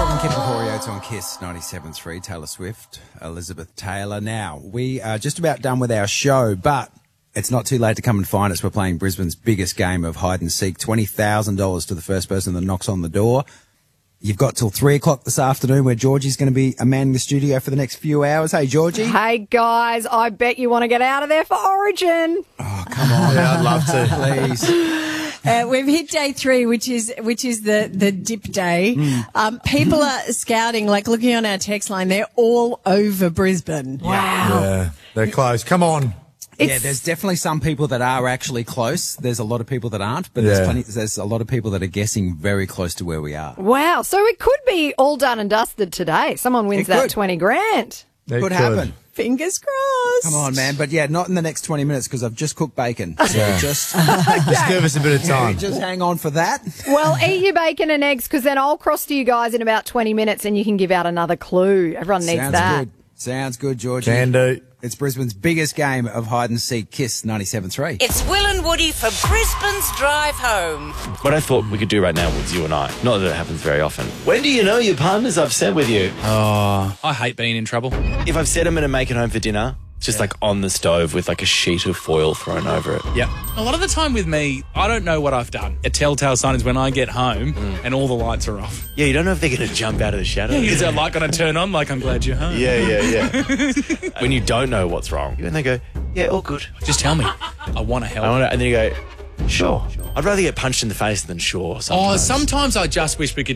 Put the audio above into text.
Robin Kidd and Corey Oates on Kiss 97.3, Taylor Swift, Elizabeth Taylor. Now, we are just about done with our show, but it's not too late to come and find us. We're playing Brisbane's biggest game of hide and seek, $20,000 to the first person that knocks on the door. You've got till 3 o'clock this afternoon where Georgie's going to be manning the studio for the next few hours. Hey, Georgie. Hey, guys, I bet you want to get out of there for Origin. Oh, come on. Yeah, I'd love to. Please. We've hit day 3, which is the dip day. People are scouting, like looking on our text line. They're all over Brisbane. Wow. Yeah, they're close. Come on. Yeah, there's definitely some people that are actually close. There's a lot of people that aren't, but there's a lot of people that are guessing very close to where we are. Wow. So it could be all done and dusted today. Someone wins that 20 grand. It Could happen. Fingers crossed. Come on, man. But yeah, not in the next 20 minutes because I've just cooked bacon. So Just give us a bit of time. just hang on for that. Well, eat your bacon and eggs because then I'll cross to you guys in about 20 minutes and you can give out another clue. Everyone needs that. Sounds good, Georgie. Can do. It's Brisbane's biggest game of hide and seek. Kiss 97.3. It's Will and Woody for Brisbane's Drive Home. What I thought we could do right now was you and I. Not that it happens very often. When do you know your partner's upset with you? Oh, I hate being in trouble. If I've said I'm going to make it home for dinner, it's just like on the stove with like a sheet of foil thrown over it. Yeah. A lot of the time with me, I don't know what I've done. A telltale sign is when I get home and all the lights are off. Yeah, you don't know if they're going to jump out of the shadow. Is that light going to turn on? Like, I'm glad you're home. Yeah. When you don't know what's wrong, and they go, yeah, all good. Just tell me. I want to help. And then you go, sure. I'd rather get punched in the face than sure sometimes. Oh, sometimes I just wish we could